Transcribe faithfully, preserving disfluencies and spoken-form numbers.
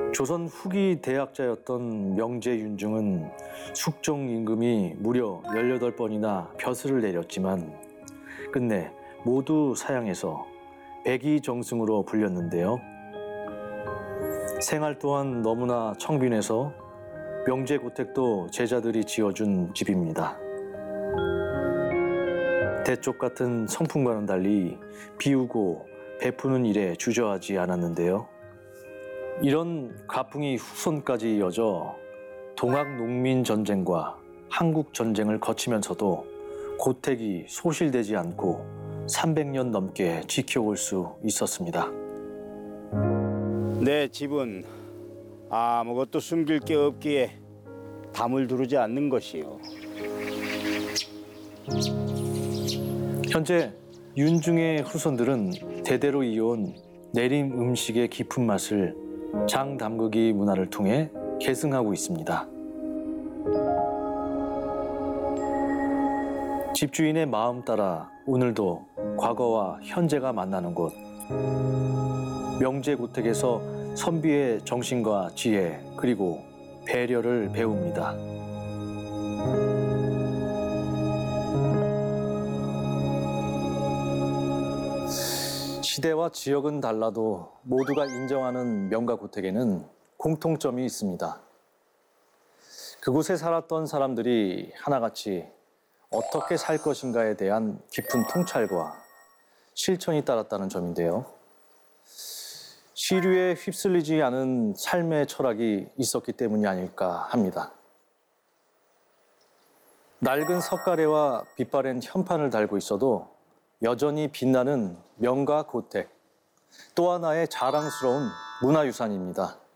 조선 후기 대학자였던 명제윤중은 숙종 임금이 무려 열여덟 번이나 벼슬을 내렸지만 끝내 모두 사양해서 백의정승으로 불렸는데요. 생활 또한 너무나 청빈해서 명제고택도 제자들이 지어준 집입니다. 대쪽 같은 성품과는 달리 비우고 베푸는 일에 주저하지 않았는데요. 이런 가풍이 후손까지 이어져 동학농민전쟁과 한국전쟁을 거치면서도 고택이 소실되지 않고 삼백 년 넘게 지켜올 수 있었습니다. 내 집은 아무것도 숨길 게 없기에 담을 두르지 않는 것이요. 현재 윤중의 후손들은 대대로 이어온 내림 음식의 깊은 맛을 장담극이 문화를 통해 계승하고 있습니다. 집주인의 마음 따라 오늘도 과거와 현재가 만나는 곳. 명제고택에서 선비의 정신과 지혜 그리고 배려를 배웁니다. 시대와 지역은 달라도 모두가 인정하는 명가고택에는 공통점이 있습니다. 그곳에 살았던 사람들이 하나같이 어떻게 살 것인가에 대한 깊은 통찰과 실천이 따랐다는 점인데요. 시류에 휩쓸리지 않은 삶의 철학이 있었기 때문이 아닐까 합니다. 낡은 석가래와 빛바랜 현판을 달고 있어도 여전히 빛나는 명가고택, 또 하나의 자랑스러운 문화유산입니다.